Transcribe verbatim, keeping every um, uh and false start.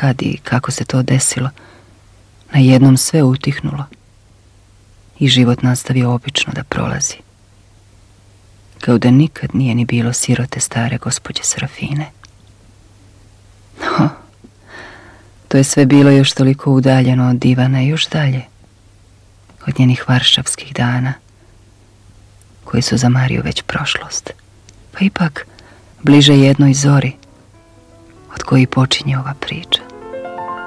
kad i kako se to desilo, na jednom sve utihnulo i život nastavio obično da prolazi. Kao da nikad nije ni bilo sirote stare gospođe Serafine. No, to je sve bilo još toliko udaljeno od Ivana i još dalje, od njenih varšavskih dana, koji su za Mariju već prošlost, pa ipak bliže jednoj zori, od koji počinje ova priča.